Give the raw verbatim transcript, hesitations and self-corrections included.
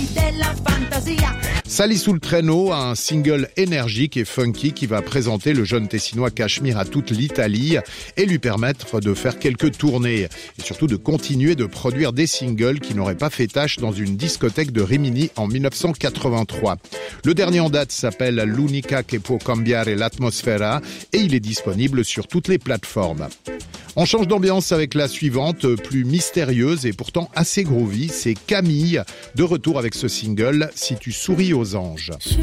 Sally sous le traîneau, un single énergique et funky qui va présenter le jeune Tessinois Cachemire à toute l'Italie et lui permettre de faire quelques tournées et surtout de continuer de produire des singles qui n'auraient pas fait tâche dans une discothèque de Rimini en dix-neuf cent quatre-vingt-trois. Le dernier en date s'appelle L'unica che può cambiare l'atmosfera et il est disponible sur toutes les plateformes. On change d'ambiance avec la suivante, plus mystérieuse et pourtant assez groovy, c'est Camille, de retour avec ce single « Si tu souris aux anges ».